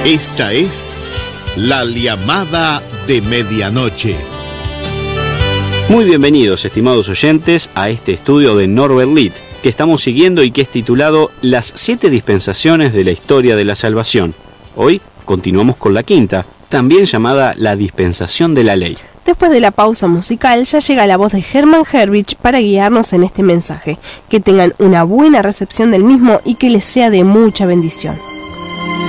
Esta es la llamada de medianoche. Muy bienvenidos, estimados oyentes, a este estudio de Norbert Litt, que estamos siguiendo y que es titulado Las 7 dispensaciones de la historia de la salvación. Hoy continuamos con la quinta, también llamada la dispensación de la ley. Después de la pausa musical, ya llega la voz de Hermann Herrich para guiarnos en este mensaje. Que tengan una buena recepción del mismo y que les sea de mucha bendición.